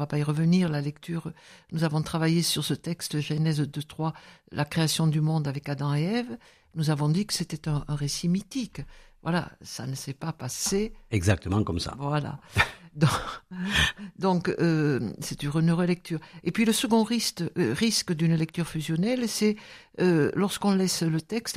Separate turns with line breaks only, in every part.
va pas y revenir, la lecture, nous avons travaillé sur ce texte, Genèse 2:3, la création du monde avec Adam et Ève. Nous avons dit que c'était un récit mythique. Voilà, ça ne s'est pas passé.
Exactement comme ça.
Voilà. Donc c'est une relecture. Et puis le second risque d'une lecture fusionnelle, c'est lorsqu'on laisse le texte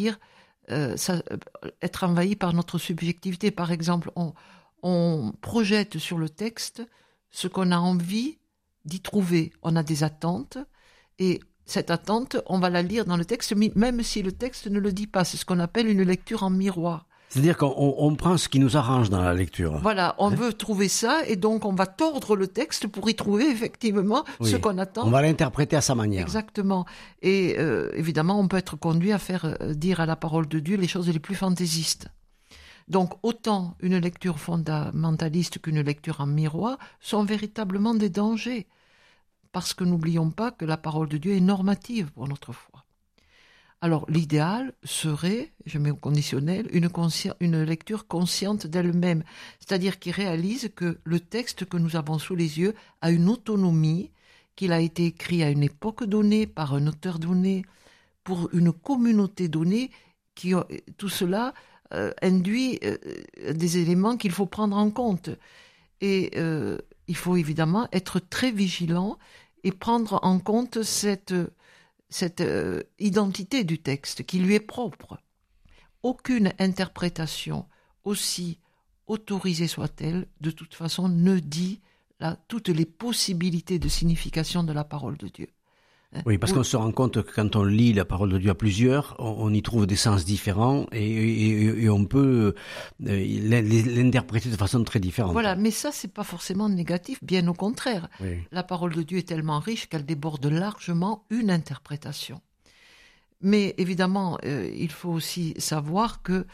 être envahi par notre subjectivité. Par exemple, on projette sur le texte ce qu'on a envie d'y trouver. On a des attentes et cette attente, on va la lire dans le texte, même si le texte ne le dit pas. C'est ce qu'on appelle une lecture en miroir.
C'est-à-dire qu'on prend ce qui nous arrange dans la lecture.
Voilà, on veut trouver ça et donc on va tordre le texte pour y trouver effectivement ce qu'on attend.
On va l'interpréter à sa manière.
Exactement. Et évidemment, on peut être conduit à faire dire à la parole de Dieu les choses les plus fantaisistes. Donc autant une lecture fondamentaliste qu'une lecture en miroir sont véritablement des dangers. Parce que n'oublions pas que la parole de Dieu est normative pour notre foi. Alors l'idéal serait, je mets au conditionnel, une lecture consciente d'elle-même, c'est-à-dire qui réalise que le texte que nous avons sous les yeux a une autonomie, qu'il a été écrit à une époque donnée, par un auteur donné, pour une communauté donnée, tout cela induit des éléments qu'il faut prendre en compte. Et il faut évidemment être très vigilant et prendre en compte cette identité du texte qui lui est propre. Aucune interprétation, aussi autorisée soit-elle, de toute façon ne dit toutes les possibilités de signification de la parole de Dieu.
Oui, parce qu'on se rend compte que quand on lit la parole de Dieu à plusieurs, on y trouve des sens différents et on peut l'interpréter de façon très différente.
Voilà, mais ça, c'est pas forcément négatif, bien au contraire.
Oui.
La parole de Dieu est tellement riche qu'elle déborde largement une interprétation. Mais évidemment, il faut aussi savoir que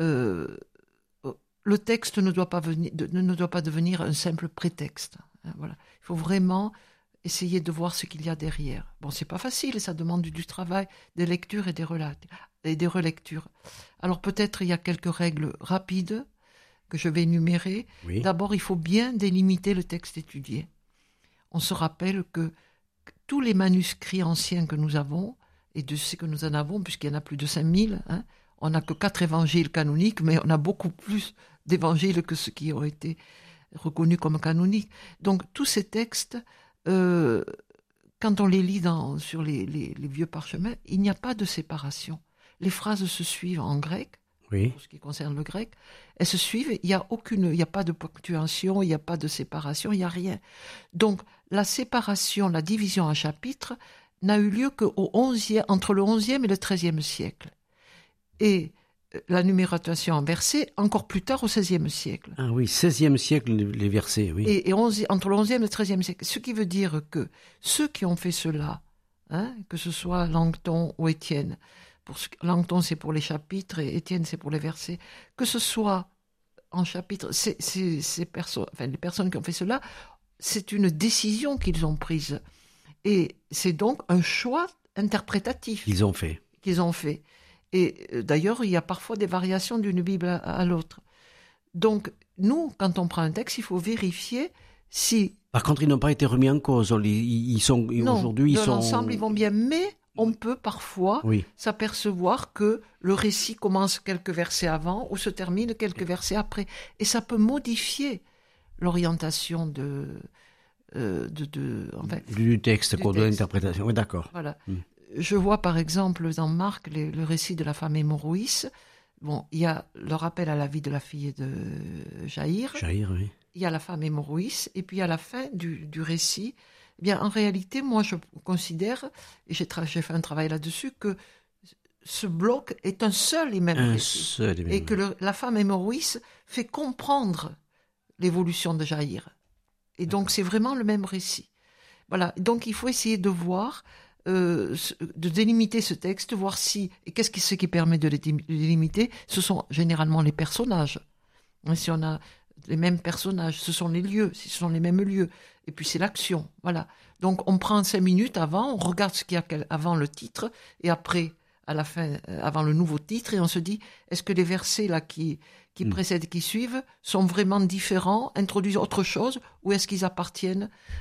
le texte ne doit pas devenir un simple prétexte. Voilà. Il faut vraiment essayer de voir ce qu'il y a derrière. Bon, c'est pas facile, ça demande du travail, des lectures et des relectures. Alors peut-être il y a quelques règles rapides que je vais énumérer.
Oui.
D'abord, il faut bien délimiter le texte étudié. On se rappelle que tous les manuscrits anciens que nous avons, et de ce que nous en avons, puisqu'il y en a plus de 5000, on n'a que 4 évangiles canoniques, mais on a beaucoup plus d'évangiles que ceux qui ont été reconnus comme canoniques. Donc tous ces textes, quand on les lit sur les vieux parchemins, il n'y a pas de séparation. Les phrases se suivent en grec,
oui.
Pour ce qui concerne le grec, elles se suivent, il n'y a pas de ponctuation, il n'y a pas de séparation, il n'y a rien. Donc la séparation, la division en chapitres n'a eu lieu entre le XIe et le XIIIe siècle. Et la numérotation en versets encore plus tard au XVIe siècle.
Ah oui, XVIe siècle, les versets, oui.
Et entre le XIe et le XIIIe siècle. Ce qui veut dire que ceux qui ont fait cela, que ce soit Langton ou Étienne, Langton c'est pour les chapitres et Étienne c'est pour les versets, que ce soit en chapitres, les personnes qui ont fait cela, c'est une décision qu'ils ont prise. Et c'est donc un choix interprétatif
qu'ils ont fait.
Et d'ailleurs, il y a parfois des variations d'une Bible à l'autre. Donc, nous, quand on prend un texte, il faut vérifier si...
Par contre, ils n'ont pas été remis en cause. Aujourd'hui, ils sont...
l'ensemble, ils vont bien. Mais on peut parfois s'apercevoir que le récit commence quelques versets avant ou se termine quelques versets après. Et ça peut modifier l'orientation
du texte, de l'interprétation. Oui, d'accord.
Voilà. Je vois par exemple dans Marc le récit de la femme hémorroïs. Bon, il y a le rappel à la vie de la fille de Jaïr.
Jaïr, oui.
Il y a la femme hémorroïs et puis à la fin du récit, eh bien en réalité, moi je considère, et j'ai fait un travail là-dessus, que ce bloc est un seul et même récit. Et que la femme hémorroïs fait comprendre l'évolution de Jaïr. Et donc c'est vraiment le même récit. Voilà. Donc il faut essayer de voir, de délimiter ce texte, voir et ce qui permet de le délimiter, ce sont généralement les personnages. Si on a les mêmes personnages, ce sont les lieux, ce sont les mêmes lieux, et puis c'est l'action, voilà. Donc on prend 5 minutes avant, on regarde ce qu'il y a avant le titre, et après, à la fin, avant le nouveau titre, et on se dit, est-ce que les versets là qui précèdent, qui suivent, sont vraiment différents, introduisent autre chose, ou est-ce qu'ils appartiennent